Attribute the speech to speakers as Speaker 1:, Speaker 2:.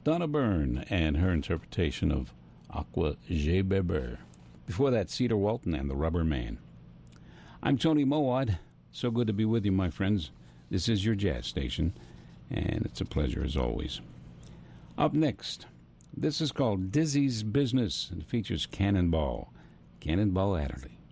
Speaker 1: Donna Byrne and her interpretation of Aqua J. Beber. Before that, Cedar Walton and the Rubber Man. I'm Tony Mowat. So good to be with you, my friends. This is your jazz station, and it's a pleasure as always. Up next, this is called Dizzy's Business and features Cannonball Adderley.